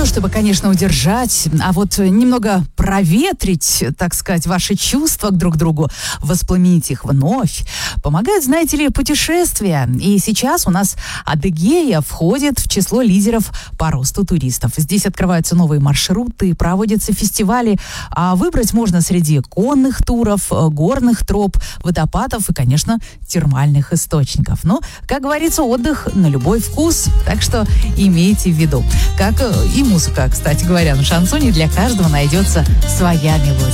то чтобы, конечно, удержать, а вот немного проветрить, так сказать, ваши чувства друг к другу, воспламенить их вновь, помогают, знаете ли, путешествия. И сейчас у нас Адыгея входит в число лидеров по росту туристов. Здесь открываются новые маршруты, проводятся фестивали, а выбрать можно среди конных туров, горных троп, водопадов и, конечно, термальных источников. Но, как говорится, отдых на любой вкус, так что имейте в виду. Как и музыка, кстати говоря, на шансоне для каждого найдется своя мелодия.